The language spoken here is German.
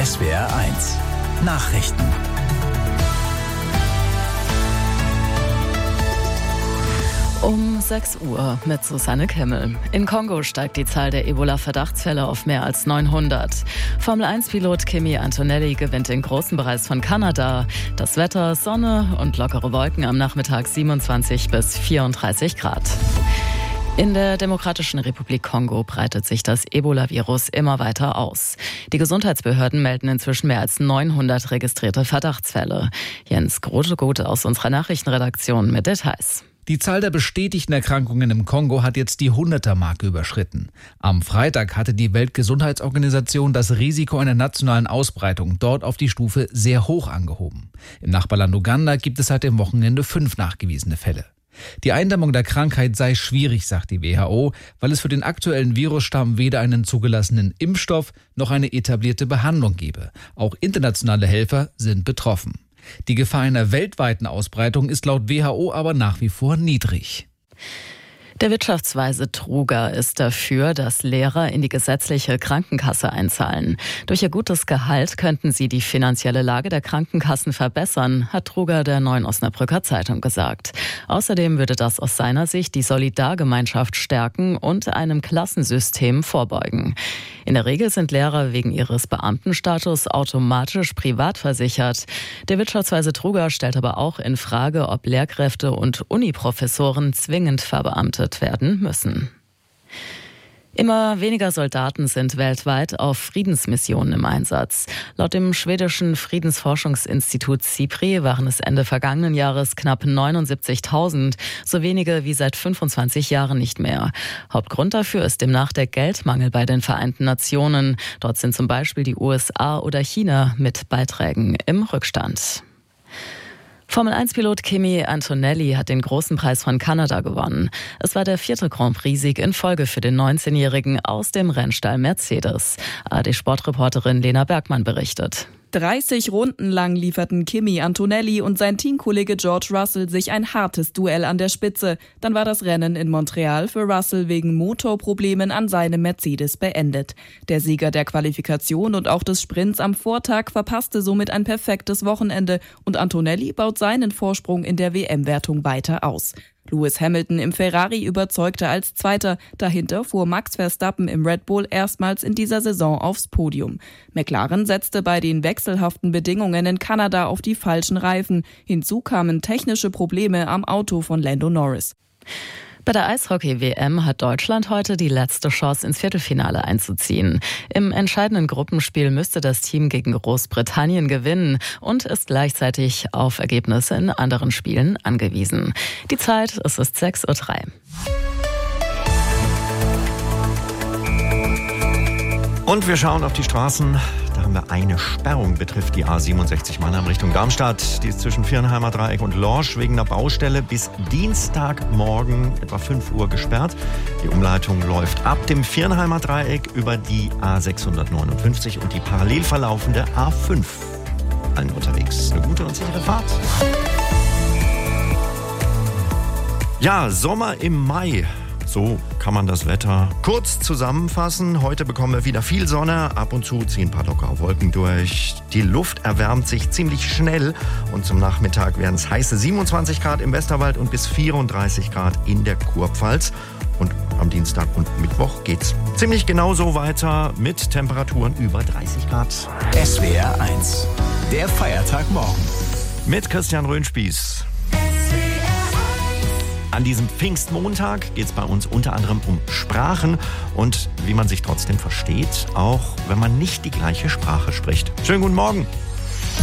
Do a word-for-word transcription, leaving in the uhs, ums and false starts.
S W R eins Nachrichten. Um sechs Uhr mit Susanne Kimmel. In Kongo steigt die Zahl der Ebola-Verdachtsfälle auf mehr als neunhundert. Formel eins Pilot Kimi Antonelli gewinnt den großen Preis von Kanada. Das Wetter, Sonne und lockere Wolken, am Nachmittag siebenundzwanzig bis vierunddreißig Grad. In der Demokratischen Republik Kongo breitet sich das Ebola-Virus immer weiter aus. Die Gesundheitsbehörden melden inzwischen mehr als neunhundert registrierte Verdachtsfälle. Jens Grotegut aus unserer Nachrichtenredaktion mit Details. Die Zahl der bestätigten Erkrankungen im Kongo hat jetzt die hunderter-Marke überschritten. Am Freitag hatte die Weltgesundheitsorganisation das Risiko einer nationalen Ausbreitung dort auf die Stufe sehr hoch angehoben. Im Nachbarland Uganda gibt es seit dem Wochenende fünf nachgewiesene Fälle. Die Eindämmung der Krankheit sei schwierig, sagt die W H O, weil es für den aktuellen Virusstamm weder einen zugelassenen Impfstoff noch eine etablierte Behandlung gebe. Auch internationale Helfer sind betroffen. Die Gefahr einer weltweiten Ausbreitung ist laut W H O aber nach wie vor niedrig. Der Wirtschaftsweise Truger ist dafür, dass Lehrer in die gesetzliche Krankenkasse einzahlen. Durch ihr gutes Gehalt könnten sie die finanzielle Lage der Krankenkassen verbessern, hat Truger der Neuen Osnabrücker Zeitung gesagt. Außerdem würde das aus seiner Sicht die Solidargemeinschaft stärken und einem Klassensystem vorbeugen. In der Regel sind Lehrer wegen ihres Beamtenstatus automatisch privat versichert. Der Wirtschaftsweise Truger stellt aber auch in Frage, ob Lehrkräfte und Uniprofessoren zwingend verbeamtet werden müssen. Immer weniger Soldaten sind weltweit auf Friedensmissionen im Einsatz. Laut dem schwedischen Friedensforschungsinstitut SIPRI waren es Ende vergangenen Jahres knapp neunundsiebzigtausend, so wenige wie seit fünfundzwanzig Jahren nicht mehr. Hauptgrund dafür ist demnach der Geldmangel bei den Vereinten Nationen. Dort sind zum Beispiel die U S A oder China mit Beiträgen im Rückstand. Formel eins Pilot Kimi Antonelli hat den großen Preis von Kanada gewonnen. Es war der vierte Grand Prix-Sieg in Folge für den neunzehnjährigen aus dem Rennstall Mercedes. A R D-Sportreporterin Lena Bergmann berichtet. dreißig Runden lang lieferten Kimi Antonelli und sein Teamkollege George Russell sich ein hartes Duell an der Spitze. Dann war das Rennen in Montreal für Russell wegen Motorproblemen an seinem Mercedes beendet. Der Sieger der Qualifikation und auch des Sprints am Vortag verpasste somit ein perfektes Wochenende und Antonelli baut seinen Vorsprung in der W M-Wertung weiter aus. Lewis Hamilton im Ferrari überzeugte als Zweiter. Dahinter fuhr Max Verstappen im Red Bull erstmals in dieser Saison aufs Podium. McLaren setzte bei den wechselhaften Bedingungen in Kanada auf die falschen Reifen. Hinzu kamen technische Probleme am Auto von Lando Norris. Bei der Eishockey-W M hat Deutschland heute die letzte Chance, ins Viertelfinale einzuziehen. Im entscheidenden Gruppenspiel müsste das Team gegen Großbritannien gewinnen und ist gleichzeitig auf Ergebnisse in anderen Spielen angewiesen. Die Zeit, es ist sechs Uhr drei. Und wir schauen auf die Straßen. Da haben wir eine Sperrung, betrifft die A siebenundsechzig Mannheim Richtung Darmstadt. Die ist zwischen Viernheimer Dreieck und Lorsch wegen einer Baustelle bis Dienstagmorgen etwa fünf Uhr gesperrt. Die Umleitung läuft ab dem Viernheimer Dreieck über die A sechshundertneunundfünfzig und die parallel verlaufende A fünf. Allen unterwegs eine gute und sichere Fahrt. Ja, Sommer im Mai. So kann man das Wetter kurz zusammenfassen. Heute bekommen wir wieder viel Sonne. Ab und zu ziehen ein paar lockere Wolken durch. Die Luft erwärmt sich ziemlich schnell. Und zum Nachmittag werden es heiße siebenundzwanzig Grad im Westerwald und bis vierunddreißig Grad in der Kurpfalz. Und am Dienstag und Mittwoch geht's ziemlich genau so weiter mit Temperaturen über dreißig Grad. S W R eins, der Feiertag morgen. Mit Christian Röhnspieß. An diesem Pfingstmontag geht es bei uns unter anderem um Sprachen und wie man sich trotzdem versteht, auch wenn man nicht die gleiche Sprache spricht. Schönen guten Morgen.